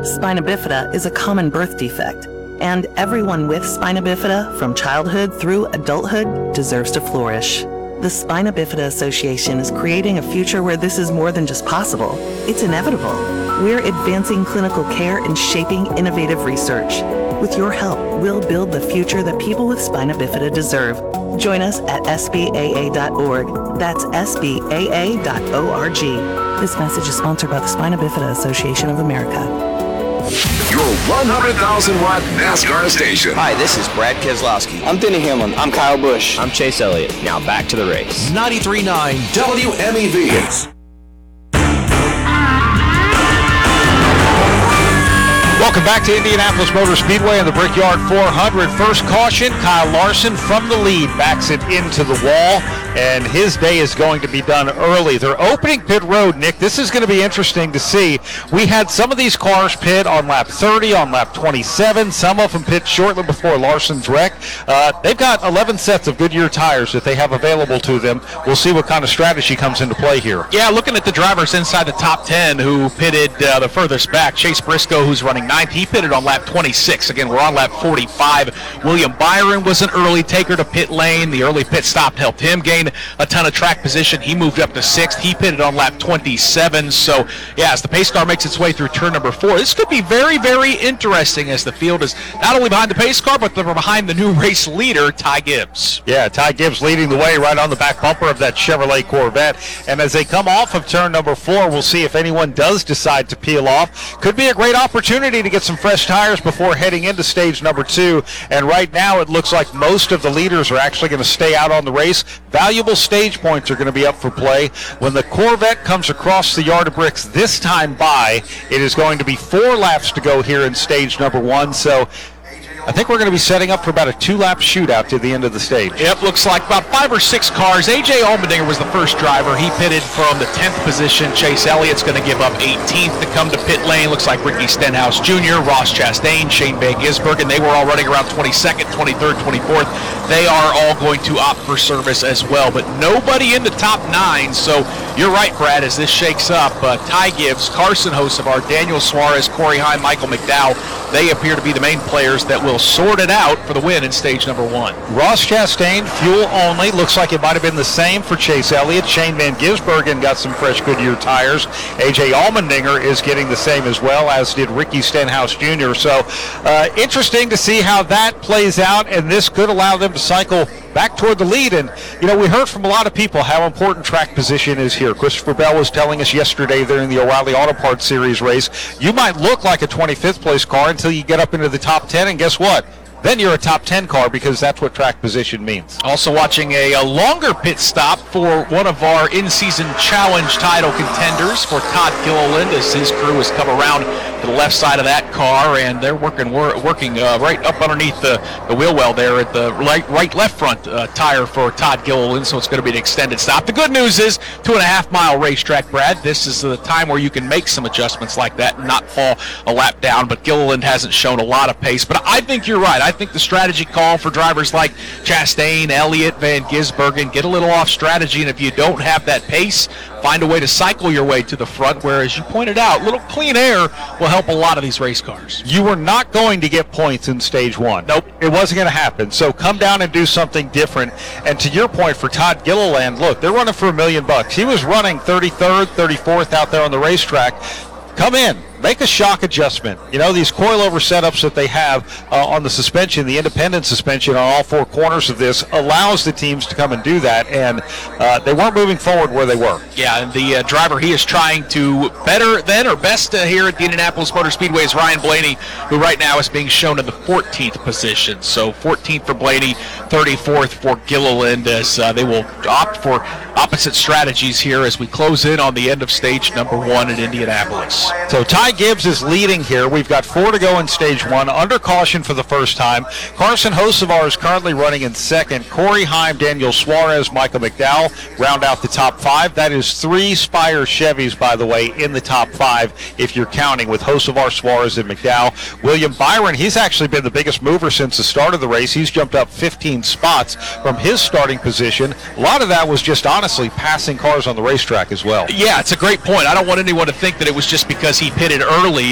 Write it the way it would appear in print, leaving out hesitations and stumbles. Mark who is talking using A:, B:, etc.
A: Spina bifida is a common birth defect, and everyone with spina bifida from childhood through adulthood deserves to flourish. The Spina Bifida Association is creating a future where this is more than just possible. It's inevitable. We're advancing clinical care and shaping innovative research. With your help, we'll build the future that people with spina bifida deserve. Join us at SBAA.org. That's SBAA.org. This message is sponsored by the Spina Bifida Association of America.
B: Your 100,000-watt NASCAR station.
C: Hi, this is Brad Keselowski.
D: I'm Denny Hamlin. I'm Kyle Busch.
C: I'm Chase Elliott. Now back to the race.
B: 93.9 WMEV.
E: Welcome back to Indianapolis Motor Speedway and the Brickyard 400. First caution, Kyle Larson from the lead backs it into the wall, and his day is going to be done early. They're opening pit road, Nick. This is going to be interesting to see. We had some of these cars pit on lap 30, on lap 27. Some of them pit shortly before Larson's wreck. They've got 11 sets of Goodyear tires that they have available to them. We'll see what kind of strategy comes into play here.
F: Yeah, looking at the drivers inside the top 10 who pitted the furthest back. Chase Briscoe, who's running 9th, he pitted on lap 26. Again, we're on lap 45. William Byron was an early taker to pit lane. The early pit stop helped him gain a ton of track position. He moved up to 6th. He pitted on lap 27. So, yeah, as the pace car makes its way through turn number 4, this could be very, very interesting as the field is not only behind the pace car, but they're behind the new race leader, Ty Gibbs.
E: Yeah, Ty Gibbs leading the way right on the back bumper of that Chevrolet Corvette. And as they come off of turn number 4, we'll see if anyone does decide to peel off. Could be a great opportunity to get some fresh tires before heading into stage number 2. And right now it looks like most of the leaders are actually going to stay out on the race. Valuable stage points are going to be up for play. When the Corvette comes across the yard of bricks this time by, it is going to be 4 laps to go here in stage number 1. So I think we're going to be setting up for about a 2-lap shootout to the end of the stage.
F: Yep, looks like about 5 or 6 cars. A.J. Allmendinger was the first driver. He pitted from the 10th position. Chase Elliott's going to give up 18th to come to pit lane. Looks like Ricky Stenhouse Jr., Ross Chastain, Shane Van Gisbergen, they were all running around 22nd, 23rd, 24th. They are all going to opt for service as well, but nobody in the top 9. So you're right, Brad, as this shakes up. Ty Gibbs, Carson Hocevar, Daniel Suarez, Corey Heim, Michael McDowell, they appear to be the main players that will sort it out for the win in stage number 1.
E: Ross Chastain, fuel only. Looks like it might have been the same for Chase Elliott. Shane Van Gisbergen got some fresh Goodyear tires. A.J. Allmendinger is getting the same as well, as did Ricky Stenhouse Jr. So interesting to see how that plays out, and this could allow them to cycle back toward the lead. And, you know, we heard from a lot of people how important track position is here. Christopher Bell was telling us yesterday during the O'Reilly Auto Parts Series race, you might look like a 25th place car until you get up into the top 10, and guess what? Then you're a top 10 car, because that's what track position means.
F: Also watching a longer pit stop for one of our in-season challenge title contenders for Todd Gilliland, as his crew has come around to the left side of that car, and they're working right up underneath the wheel well there at the right-left front tire for Todd Gilliland, so it's going to be an extended stop. The good news is 2.5-mile racetrack, Brad. This is the time where you can make some adjustments like that and not fall a lap down, but Gilliland hasn't shown a lot of pace. But I think you're right. I think the strategy call for drivers like Chastain, Elliott, Van Gisbergen, get a little off strategy, and if you don't have that pace, find a way to cycle your way to the front, where, as you pointed out, a little clean air will help a lot of these race cars.
E: You were not going to get points in stage 1.
F: Nope.
E: It wasn't going to happen. So come down and do something different. And to your point, for Todd Gilliland, look, they're running for $1 million. He was running 33rd, 34th out there on the racetrack. Come in. Make a shock adjustment. You know, these coilover setups that they have on the suspension, the independent suspension on all 4 corners of this, allows the teams to come and do that, and they weren't moving forward where they were.
F: Yeah, and the driver he is trying to better than or best here at the Indianapolis Motor Speedway is Ryan Blaney, who right now is being shown in the 14th position. So 14th for Blaney, 34th for Gilliland, as they will opt for opposite strategies here as we close in on the end of stage number 1 in Indianapolis.
E: So Ty Gibbs is leading here. We've got 4 to go in stage 1, under caution for the first time. Carson Hocevar is currently running in 2nd. Corey Heim, Daniel Suarez, Michael McDowell round out the top 5. That is 3 Spire Chevys, by the way, in the top 5, if you're counting, with Hocevar, Suarez, and McDowell. William Byron, he's actually been the biggest mover since the start of the race. He's jumped up 15 spots from his starting position. A lot of that was just honestly passing cars on the racetrack as well.
F: Yeah, it's a great point. I don't want anyone to think that it was just because he pitted early